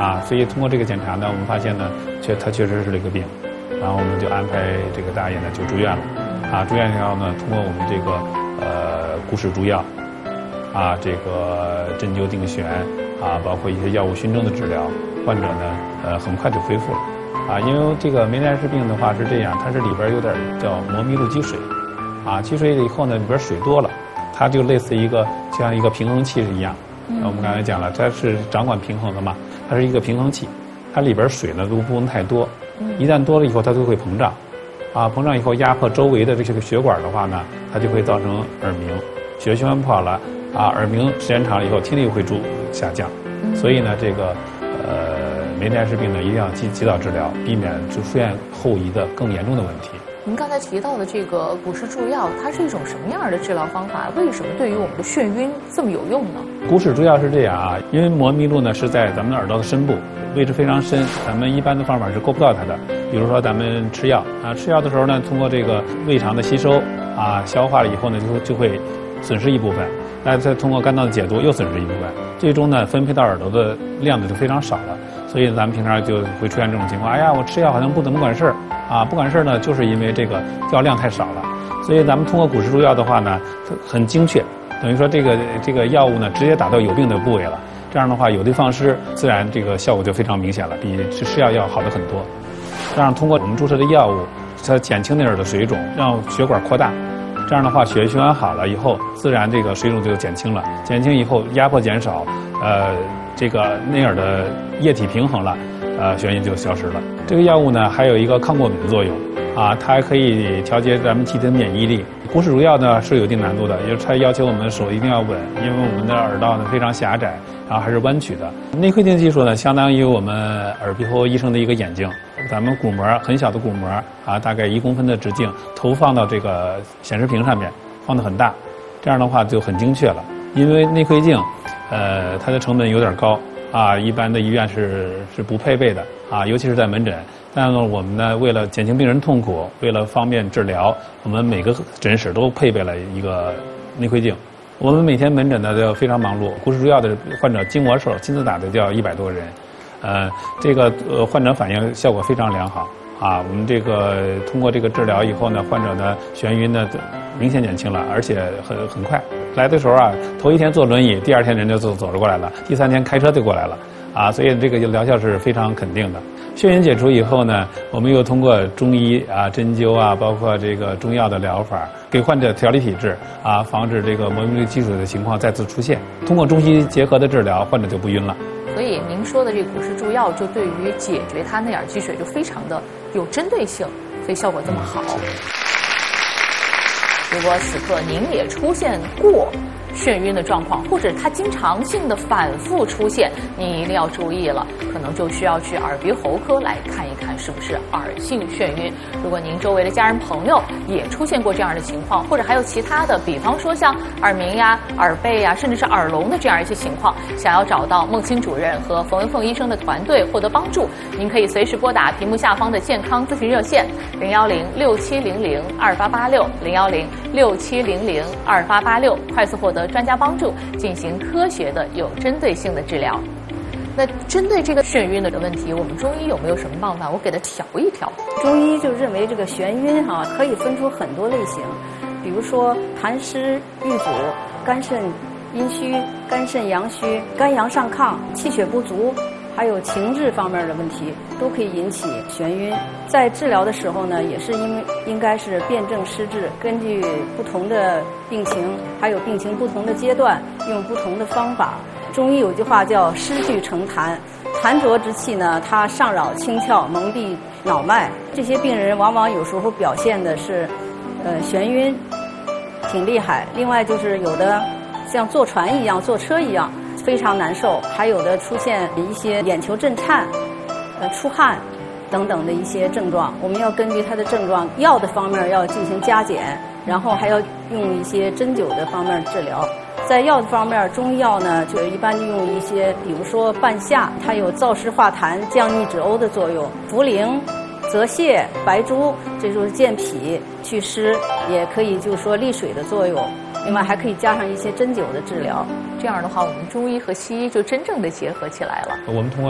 所以通过这个检查呢，我们发现呢，他确实是这个病，然后我们就安排这个大爷呢就住院了，住院以后呢，通过我们这个骨使注药，这个针灸定旋，包括一些药物熏蒸的治疗，患者呢很快就恢复了，因为这个梅内尔氏病的话是这样，它是里边有点叫膜密度积水，积水了以后呢，里边水多了，它就类似就像一个平衡器一样。我们刚才讲了，它是掌管平衡的嘛，它是一个平衡器，它里边水呢都不能太多，一旦多了以后它就会膨胀，膨胀以后压迫周围的这些血管的话呢，它就会造成耳鸣，血液循环不好了，耳鸣时间长了以后听力会下降，所以呢这个梅内尔氏病呢一定要及早治疗，避免就出现后遗的更严重的问题。 您刚才提到的这个骨使注药，它是一种什么样的治疗方法？为什么对于我们的眩晕这么有用呢？ 骨使注药是这样因为膜密度呢是在咱们的耳道的深部，位置非常深，咱们一般的方法是够不到它的。比如说咱们吃药吃药的时候呢，通过这个胃肠的吸收消化了以后呢，就会损失一部分，再通过肝脏的解毒又损失一部分，最终呢分配到耳朵的量呢就非常少了。所以咱们平常就会出现这种情况，我吃药好像不怎么管事儿不管事儿呢，就是因为这个药量太少了。所以咱们通过骨使注药的话呢，很精确，等于说这个药物呢直接打到有病的部位了，这样的话有的放矢，自然这个效果就非常明显了，比吃药要好的很多。这样通过我们注射的药物，它减轻内耳的水肿，让血管扩大，这样的话血液循环好了以后，自然这个水肿就减轻了，减轻以后压迫减少，这个内耳的液体平衡了，眩晕就消失了。这个药物呢还有一个抗过敏的作用它还可以调节咱们机体的免疫力。骨使注药呢是有一定难度的，也就是它要求我们手一定要稳，因为我们的耳道呢非常狭窄，然后还是弯曲的。内窥镜技术呢相当于我们耳鼻喉医生的一个眼睛，咱们鼓膜很小的鼓膜大概1公分的直径投放到这个显示屏上面，放得很大，这样的话就很精确了。因为内窥镜它的成本有点高一般的医院是不配备的尤其是在门诊。但是我们呢，为了减轻病人痛苦，为了方便治疗，我们每个诊室都配备了一个内窥镜。我们每天门诊呢都非常忙碌，骨使注药的患者经我手亲自打的就要100多个人，这个患者反应效果非常良好我们这个通过这个治疗以后呢，患者的眩晕呢明显减轻了，而且很快。来的时候头一天坐轮椅，第2天人就走着过来了，第3天开车就过来了所以这个疗效是非常肯定的。眩晕解除以后呢，我们又通过中医针灸包括这个中药的疗法，给患者调理体质防止这个膜密度积水的情况再次出现。通过中西结合的治疗，患者就不晕了。 所以您说的这个骨使注药，就对于解决它内耳积水就非常的有针对性，所以效果这么好。如果此刻您也出现过眩晕的状况，或者它经常性的反复出现，您一定要注意了，可能就需要去耳鼻喉科来看一看是不是耳性眩晕。如果您周围的家人朋友也出现过这样的情况，或者还有其他的，比方说像耳鸣耳背甚至是耳聋的这样一些情况，想要找到孟青主任和冯文凤医生的团队获得帮助，您可以随时拨打屏幕下方的健康咨询热线010-6700-2886，010-6700-2886，快速获得专家帮助，进行科学的有针对性的治疗。那针对这个眩晕的问题，我们中医有没有什么办法？我给它调一调。 中医就认为这个眩晕可以分出很多类型，比如说痰湿郁阻、肝肾阴虚、肝肾阳虚、肝阳上亢、气血不足，还有情志方面的问题，都可以引起眩晕。在治疗的时候呢，也是应该是辨证施治，根据不同的病情，还有病情不同的阶段，用不同的方法。中医有句话叫湿聚成痰，痰浊之气呢，它上扰清窍，蒙蔽脑脉。这些病人往往有时候表现的是眩晕挺厉害，另外就是有的像坐船一样、坐车一样非常难受，还有的出现一些眼球震颤、出汗等等的一些症状。我们要根据他的症状，药的方面要进行加减，然后还要用一些针灸的方面治疗。在药的方面，中医药呢就一般用一些，比如说半夏，它有燥湿化痰、降逆止呕的作用；茯苓、泽泻、白术，这就是健脾祛湿，也可以就是说利水的作用。另外还可以加上一些针灸的治疗。 这样的话，我们中医和西医就真正的结合起来了。 我们通过